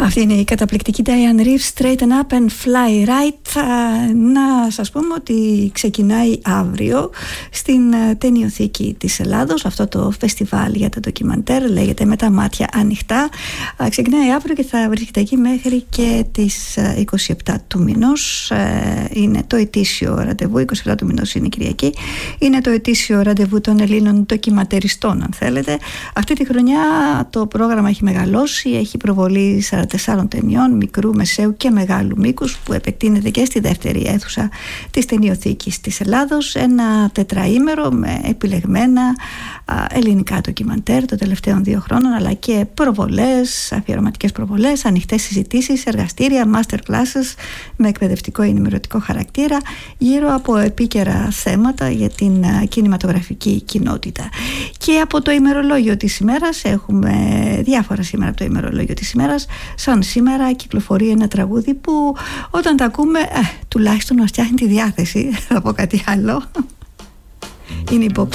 Αυτή είναι η καταπληκτική Diane Reeves, Straighten Up and Fly Right. Να σας πούμε ότι ξεκινάει αύριο στην Ταινιοθήκη της Ελλάδος αυτό το φεστιβάλ για τα ντοκιμαντέρ, λέγεται Με τα μάτια ανοιχτά. Ξεκινάει αύριο και θα βρίσκεται εκεί μέχρι και τις 27 του μηνός. Είναι το ετήσιο ραντεβού, 27 του μηνός είναι η Κυριακή. Είναι το ετήσιο ραντεβού των Ελλήνων ντοκιματεριστών, αν θέλετε. Αυτή τη χρονιά το πρόγραμμα έχει μεγαλώσει, έχει προβολή 44 ταινιών μικρού, μεσαίου και μεγάλου μήκους, που επεκτείνεται και στη δεύτερη αίθουσα της Ταινιοθήκης της Ελλάδος. Ένα τετραήμερο με επιλεγμένα ελληνικά ντοκιμαντέρ των τελευταίων 2 χρόνων, αλλά και προβολές, αφιερωματικές προβολές, ανοιχτές συζητήσεις, εργαστήρια, master classes με εκπαιδευτικό ή ενημερωτικό χαρακτήρα γύρω από επίκαιρα θέματα για την κινηματογραφική κοινότητα. Και από το ημερολόγιο της ημέρας, έχουμε διάφορα σήμερα από το ημερολόγιο της ημέρας. Σαν σήμερα κυκλοφορεί ένα τραγούδι που όταν τα ακούμε τουλάχιστον μας φτιάχνει τη διάθεση, θα πω κάτι άλλο. Είναι η Bob